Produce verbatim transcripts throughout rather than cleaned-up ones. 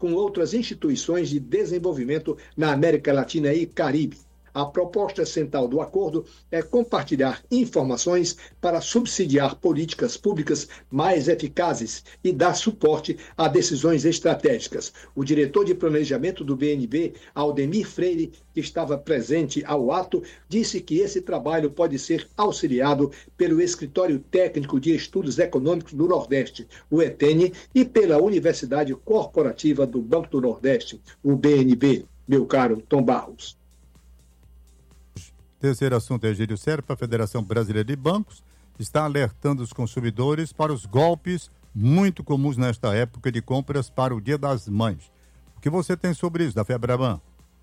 com outras instituições de desenvolvimento na América Latina e Caribe. A proposta central do acordo é compartilhar informações para subsidiar políticas públicas mais eficazes e dar suporte a decisões estratégicas. O diretor de planejamento do B N B, Aldemir Freire, que estava presente ao ato, disse que esse trabalho pode ser auxiliado pelo Escritório Técnico de Estudos Econômicos do Nordeste, o ETENE, e pela Universidade Corporativa do Banco do Nordeste, o B N B, meu caro Tom Barros. Terceiro assunto, Egídio Serpa, a Federação Brasileira de Bancos está alertando os consumidores para os golpes muito comuns nesta época de compras para o Dia das Mães. O que você tem sobre isso, da Febraban?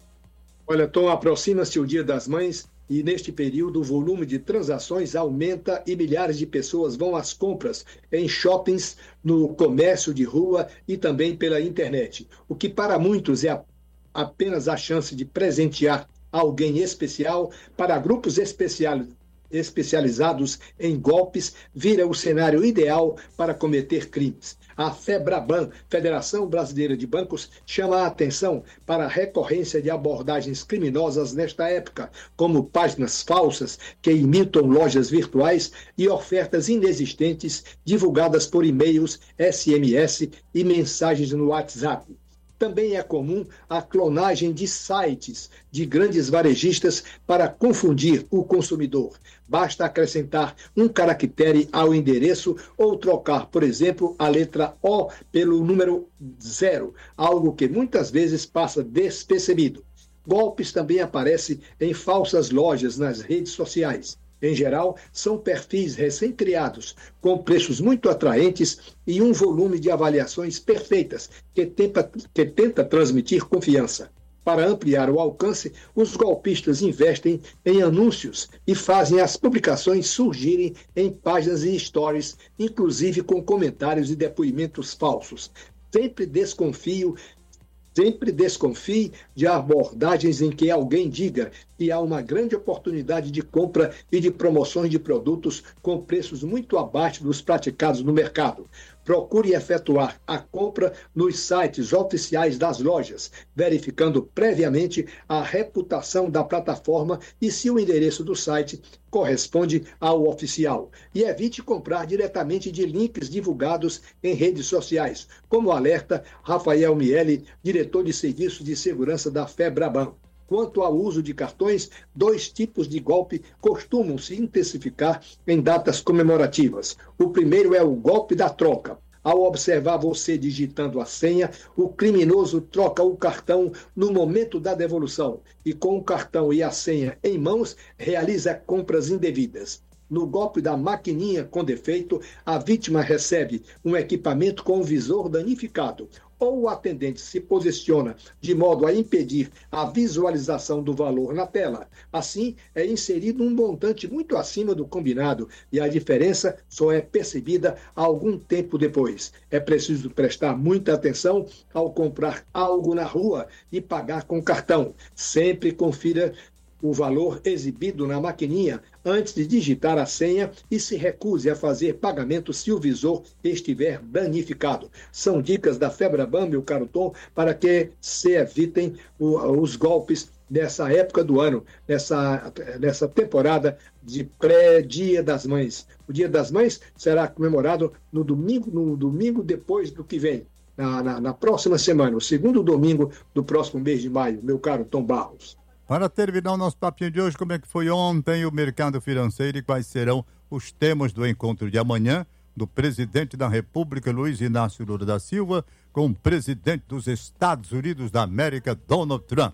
Olha, Tom, aproxima-se o Dia das Mães e neste período o volume de transações aumenta e milhares de pessoas vão às compras em shoppings, no comércio de rua e também pela internet. O que para muitos é a, apenas a chance de presentear alguém especial, para grupos especial, especializados em golpes, vira o cenário ideal para cometer crimes. A Febraban, Federação Brasileira de Bancos, chama a atenção para a recorrência de abordagens criminosas nesta época, como páginas falsas que imitam lojas virtuais e ofertas inexistentes divulgadas por e-mails, S M S e mensagens no WhatsApp. Também é comum a clonagem de sites de grandes varejistas para confundir o consumidor. Basta acrescentar um caractere ao endereço ou trocar, por exemplo, a letra O pelo número zero, algo que muitas vezes passa despercebido. Golpes também aparecem em falsas lojas nas redes sociais. Em geral, são perfis recém-criados, com preços muito atraentes e um volume de avaliações perfeitas, que tenta, que tenta transmitir confiança. Para ampliar o alcance, os golpistas investem em anúncios e fazem as publicações surgirem em páginas e stories, inclusive com comentários e depoimentos falsos. Sempre desconfio Sempre desconfie de abordagens em que alguém diga que há uma grande oportunidade de compra e de promoções de produtos com preços muito abaixo dos praticados no mercado. Procure efetuar a compra nos sites oficiais das lojas, verificando previamente a reputação da plataforma e se o endereço do site corresponde ao oficial. E evite comprar diretamente de links divulgados em redes sociais, como alerta Rafael Miele, diretor de Serviços de Segurança da Febraban. Quanto ao uso de cartões, dois tipos de golpe costumam se intensificar em datas comemorativas. O primeiro é o golpe da troca. Ao observar você digitando a senha, o criminoso troca o cartão no momento da devolução e, com o cartão e a senha em mãos, realiza compras indevidas. No golpe da maquininha com defeito, a vítima recebe um equipamento com o visor danificado, ou o atendente se posiciona de modo a impedir a visualização do valor na tela. Assim, é inserido um montante muito acima do combinado e a diferença só é percebida algum tempo depois. É preciso prestar muita atenção ao comprar algo na rua e pagar com cartão. Sempre confira o valor exibido na maquininha antes de digitar a senha e se recuse a fazer pagamento se o visor estiver danificado. São dicas da Febraban, meu caro Tom, para que se evitem o, os golpes nessa época do ano, nessa, nessa temporada de pré-Dia das Mães. O Dia das Mães será comemorado no domingo, no domingo depois do que vem, na, na, na próxima semana, o segundo domingo do próximo mês de maio, meu caro Tom Barros. Para terminar o nosso papinho de hoje, como é que foi ontem o mercado financeiro e quais serão os temas do encontro de amanhã do presidente da República, Luiz Inácio Lula da Silva, com o presidente dos Estados Unidos da América, Donald Trump?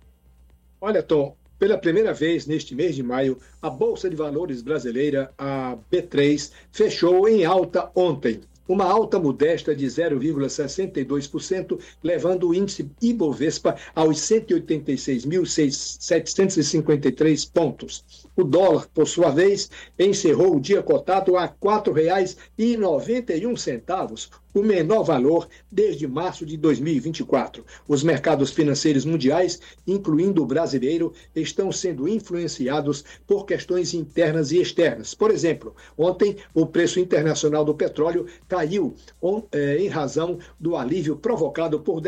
Olha, Tom, pela primeira vez neste mês de maio, a Bolsa de Valores brasileira, a B três, fechou em alta ontem. Uma alta modesta de zero vírgula sessenta e dois por cento, levando o índice Ibovespa aos cento e oitenta e seis mil setecentos e cinquenta e três pontos. O dólar, por sua vez, encerrou o dia cotado a quatro reais e noventa e um centavos, o menor valor desde março de dois mil e vinte e quatro. Os mercados financeiros mundiais, incluindo o brasileiro, estão sendo influenciados por questões internas e externas. Por exemplo, ontem o preço internacional do petróleo caiu on, eh, em razão do alívio provocado por